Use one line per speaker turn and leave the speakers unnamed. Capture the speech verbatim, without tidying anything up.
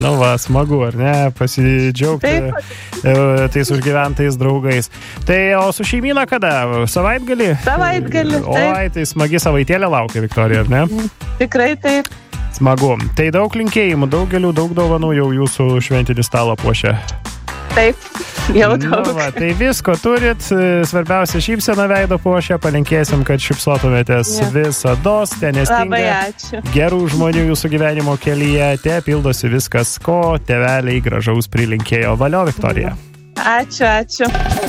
Nu va, smagu, ar ne, pasidžiaugti tais užgyventais draugais. Tai o su šeimyna kada? Savaitgalį?
Savaitgalį, taip.
Oi, tai smagi savaitėlė laukia, Viktorija, ar ne?
Tikrai taip.
Smagu. Tai daug linkėjimų, daugelių, daug dovanų jau jūsų šventinį stalą puošia.
Taip, jau daug.
Nu va, tai visko turit, svarbiausia šypsena veido puošia, palinkėsim, kad šypsotumėtės ja. Visados, ten nestinga.
Labai ačiū.
Gerų žmonių jūsų gyvenimo kelyje, te pildosi viskas, ko tėveliai gražaus prilinkėjo. Valio, Viktorija.
Ačiū, ačiū.